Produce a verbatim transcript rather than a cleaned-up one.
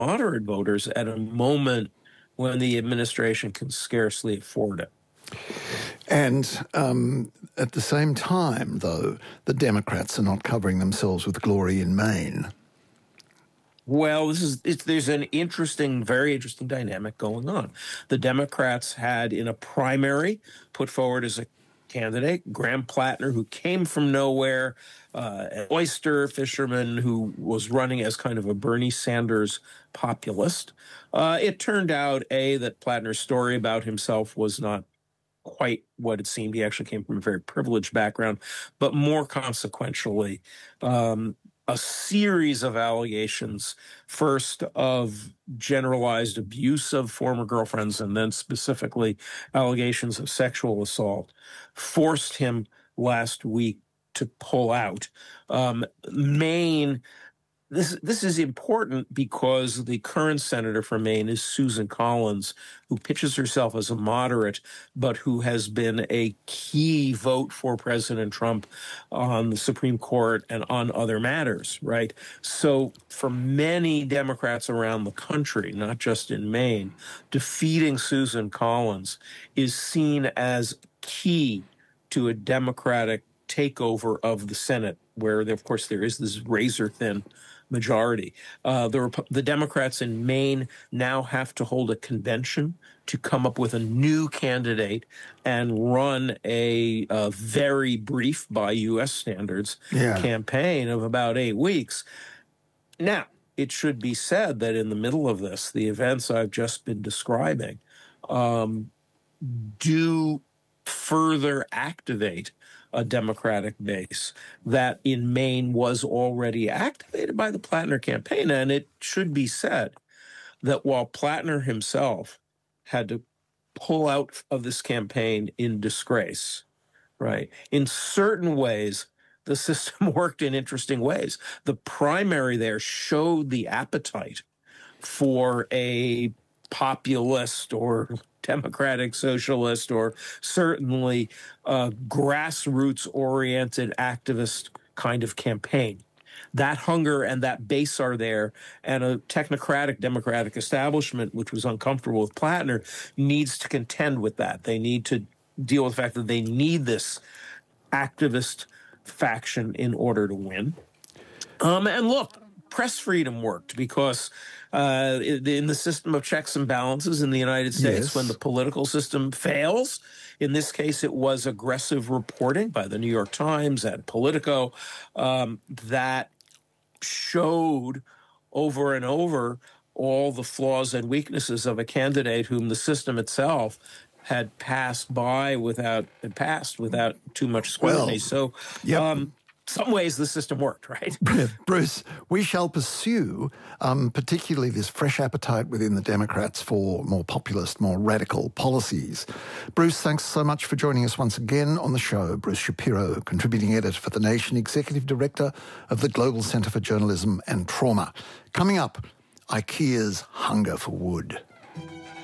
moderate voters at a moment when the administration can scarcely afford it. And um, at the same time, though, the Democrats are not covering themselves with glory in Maine. Well, this is it's, there's an interesting, very interesting dynamic going on. The Democrats had, in a primary, put forward as a candidate Graham Plattner, who came from nowhere, uh, an oyster fisherman who was running as kind of a Bernie Sanders populist. Uh, it turned out, A, that Plattner's story about himself was not quite what it seemed. He actually came from a very privileged background, but more consequentially, um, a series of allegations, first of generalized abuse of former girlfriends and then specifically allegations of sexual assault, forced him last week to pull out. Um, Maine, this, this is important because the current senator from Maine is Susan Collins, who pitches herself as a moderate, but who has been a key vote for President Trump on the Supreme Court and on other matters, right? So for many Democrats around the country, not just in Maine, defeating Susan Collins is seen as key to a Democratic takeover of the Senate, where, of course, there is this razor-thin majority. Uh, the, the Democrats in Maine now have to hold a convention to come up with a new candidate and run a, a very brief, by U S standards, yeah. campaign of about eight weeks. Now, it should be said that in the middle of this, the events I've just been describing um, do further activate a Democratic base that in Maine was already activated by the Plattner campaign. And it should be said that while Plattner himself had to pull out of this campaign in disgrace, right, in certain ways, the system worked in interesting ways. The primary there showed the appetite for a populist or democratic socialist or certainly uh, grassroots-oriented activist kind of campaign. That hunger and that base are there, and a technocratic democratic establishment, which was uncomfortable with Plattner, needs to contend with that. They need to deal with the fact that they need this activist faction in order to win. Um, and look, press freedom worked because uh, in the system of checks and balances in the United States, yes. when the political system fails, in this case, it was aggressive reporting by the New York Times and Politico um, that showed over and over all the flaws and weaknesses of a candidate whom the system itself had passed by without passed without too much scrutiny. Well, so, yep. um, some ways the system worked, right? Bruce, we shall pursue um, particularly this fresh appetite within the Democrats for more populist, more radical policies. Bruce, thanks so much for joining us once again on the show. Bruce Shapiro, contributing editor for The Nation, executive director of the Global Centre for Journalism and Trauma. Coming up, IKEA's hunger for wood.